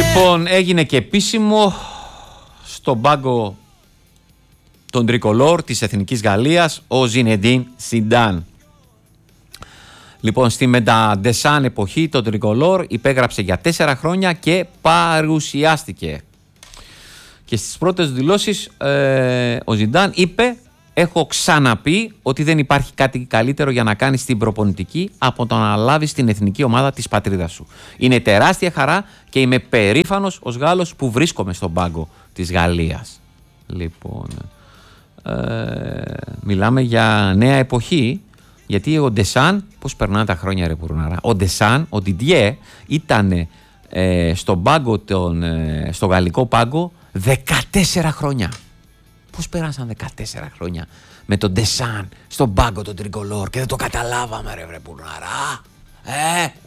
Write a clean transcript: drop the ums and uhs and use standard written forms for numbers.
Λοιπόν, έγινε και επίσημο στον πάγκο των τρικολόρ της Εθνικής Γαλλίας ο Ζινεντίν Ζιντάν. Λοιπόν, στη μεταντεσάν εποχή το τρικολόρ υπέγραψε για 4 χρόνια και παρουσιάστηκε. Και στις πρώτες δηλώσεις ο Ζιντάν είπε: έχω ξαναπεί ότι δεν υπάρχει κάτι καλύτερο για να κάνεις την προπονητική από το να αναλάβεις την εθνική ομάδα της πατρίδας σου. Είναι τεράστια χαρά και είμαι περήφανος ως Γάλλος που βρίσκομαι στον πάγκο της Γαλλίας. Λοιπόν, μιλάμε για νέα εποχή, γιατί ο Ντεσάν, πώς περνάνε τα χρόνια ρε Πουρνάρα, ο Ντεσάν, ο Διντιέ ήταν στο γαλλικό πάγκο 14 χρόνια. Πώς πέρασαν 14 χρόνια με τον Ντεσάν στον πάγκο των τρικολόρ και δεν το καταλάβαμε ρε Πουρνάρα.